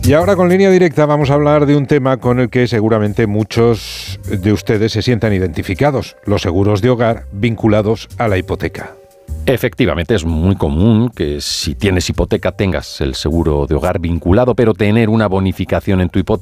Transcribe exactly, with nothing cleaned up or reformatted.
Y ahora con Línea Directa vamos a hablar de un tema con el que seguramente muchos de ustedes se sientan identificados, los seguros de hogar vinculados a la hipoteca. Efectivamente, es muy común que si tienes hipoteca tengas el seguro de hogar vinculado, pero tener una bonificación en tu hipoteca